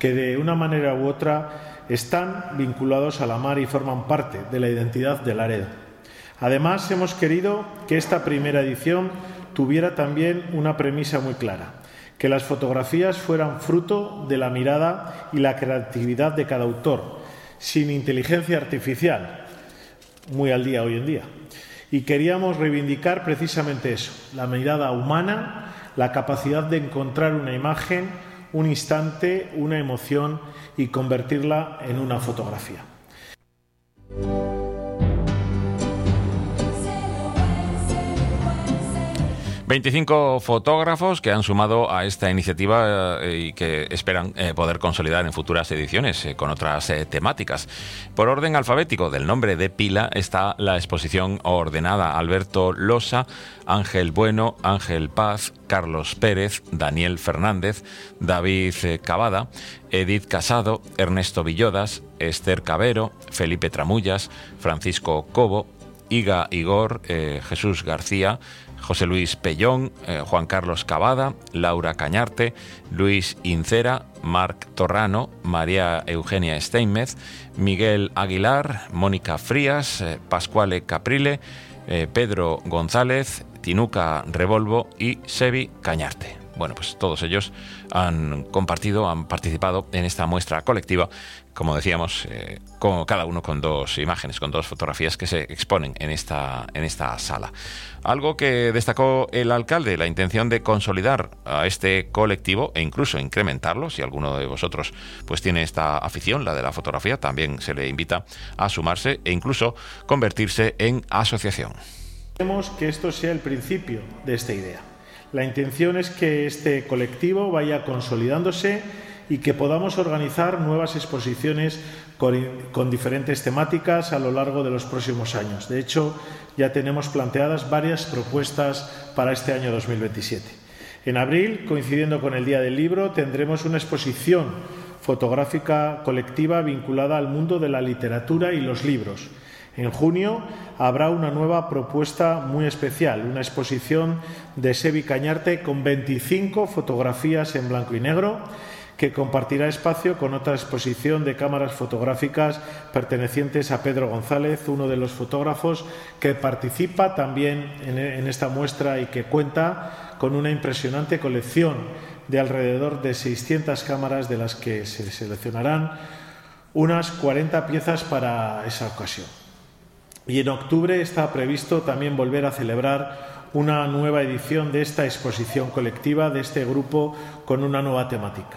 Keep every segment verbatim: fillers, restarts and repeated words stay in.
que de una manera u otra están vinculados a la mar y forman parte de la identidad de Laredo. Además, hemos querido que esta primera edición tuviera también una premisa muy clara: que las fotografías fueran fruto de la mirada y la creatividad de cada autor, sin inteligencia artificial, muy al día hoy en día. Y queríamos reivindicar precisamente eso, la mirada humana, la capacidad de encontrar una imagen, un instante, una emoción y convertirla en una fotografía. veinticinco fotógrafos que han sumado a esta iniciativa eh, y que esperan eh, poder consolidar en futuras ediciones eh, con otras eh, temáticas. Por orden alfabético del nombre de pila está la exposición ordenada: Alberto Losa, Ángel Bueno, Ángel Paz, Carlos Pérez, Daniel Fernández, David eh, Cavada, Edith Casado, Ernesto Villodas, Esther Cabero, Felipe Tramullas, Francisco Cobo, Iga Igor, eh, Jesús García, José Luis Pellón, eh, Juan Carlos Cavada, Laura Cañarte, Luis Incera, Marc Torrano, María Eugenia Steinmetz, Miguel Aguilar, Mónica Frías, eh, Pascuale Caprile, eh, Pedro González, Tinuca Revolvo y Sebi Cañarte. Bueno, pues todos ellos han compartido, han participado en esta muestra colectiva, como decíamos, eh, con, cada uno con dos imágenes, con dos fotografías que se exponen en esta, en esta sala. Algo que destacó el alcalde: la intención de consolidar a este colectivo e incluso incrementarlo. Si alguno de vosotros pues tiene esta afición, la de la fotografía, también se le invita a sumarse e incluso convertirse en asociación. Queremos que esto sea el principio de esta idea. La intención es que este colectivo vaya consolidándose y que podamos organizar nuevas exposiciones con, con diferentes temáticas a lo largo de los próximos años. De hecho, ya tenemos planteadas varias propuestas para este año dos mil veintisiete. En abril, coincidiendo con el Día del Libro, tendremos una exposición fotográfica colectiva vinculada al mundo de la literatura y los libros. En junio habrá una nueva propuesta muy especial, una exposición de Sebi Cañarte con veinticinco fotografías en blanco y negro, que compartirá espacio con otra exposición de cámaras fotográficas pertenecientes a Pedro González, uno de los fotógrafos que participa también en, en esta muestra y que cuenta con una impresionante colección de alrededor de seiscientas cámaras, de las que se seleccionarán unas cuarenta piezas para esa ocasión. Y en octubre está previsto también volver a celebrar una nueva edición de esta exposición colectiva, de este grupo, con una nueva temática.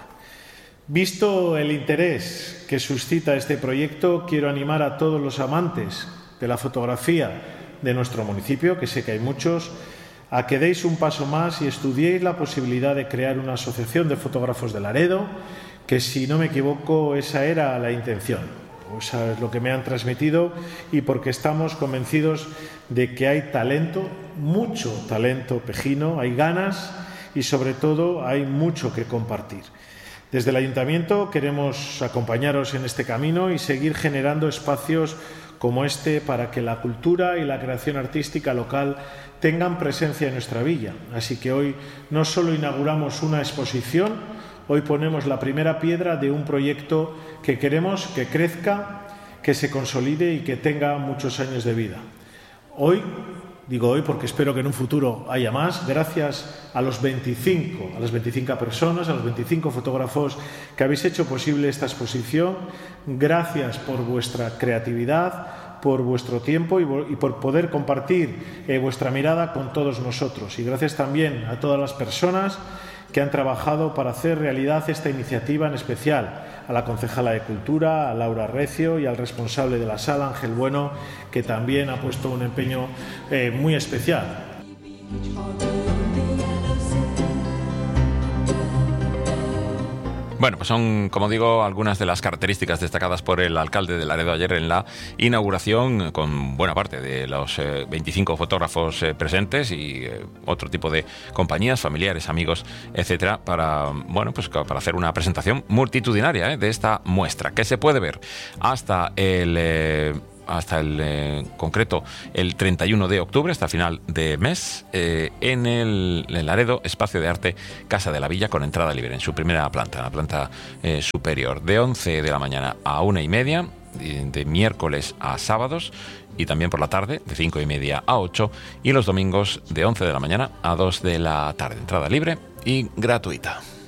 Visto el interés que suscita este proyecto, quiero animar a todos los amantes de la fotografía de nuestro municipio, que sé que hay muchos, a que deis un paso más y estudiéis la posibilidad de crear una asociación de fotógrafos de Laredo, que, si no me equivoco, esa era la intención. Eso es lo que me han transmitido, y porque estamos convencidos de que hay talento, mucho talento pejino, hay ganas y sobre todo hay mucho que compartir. Desde el Ayuntamiento queremos acompañaros en este camino y seguir generando espacios como este para que la cultura y la creación artística local tengan presencia en nuestra villa. Así que hoy no solo inauguramos una exposición, hoy ponemos la primera piedra de un proyecto que queremos que crezca, que se consolide y que tenga muchos años de vida. Hoy, digo hoy porque espero que en un futuro haya más, gracias a los veinticinco, a las veinticinco personas, a los veinticinco fotógrafos que habéis hecho posible esta exposición. Gracias por vuestra creatividad, por vuestro tiempo y por poder compartir eh, vuestra mirada con todos nosotros. Y gracias también a todas las personas que han trabajado para hacer realidad esta iniciativa, en especial a la concejala de Cultura, a Laura Recio, y al responsable de la sala, Ángel Bueno, que también ha puesto un empeño eh, muy especial. Bueno, pues son, como digo, algunas de las características destacadas por el alcalde de Laredo ayer en la inauguración, con buena parte de los eh, veinticinco fotógrafos eh, presentes y eh, otro tipo de compañías, familiares, amigos, etcétera, para, bueno, pues para hacer una presentación multitudinaria eh, de esta muestra, que se puede ver hasta el... Eh, hasta el eh, concreto el treinta y uno de octubre, hasta final de mes, eh, en el, el Laredo Espacio de Arte Casa de la Villa, con entrada libre en su primera planta, en la planta eh, superior, de once de la mañana a una y media, de, de miércoles a sábados, y también por la tarde de cinco y media a ocho, y los domingos de once de la mañana a dos de la tarde. Entrada libre y gratuita.